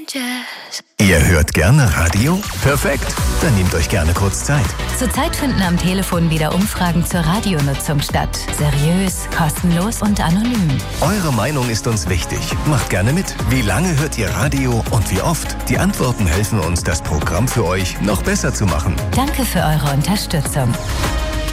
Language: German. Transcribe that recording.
Jazz. Ihr hört gerne Radio? Perfekt, dann nehmt euch gerne kurz Zeit. Zurzeit finden am Telefon wieder Umfragen zur Radionutzung statt. Seriös, kostenlos und anonym. Eure Meinung ist uns wichtig. Macht gerne mit. Wie lange hört ihr Radio und wie oft? Die Antworten helfen uns, das Programm für euch noch besser zu machen. Danke für eure Unterstützung.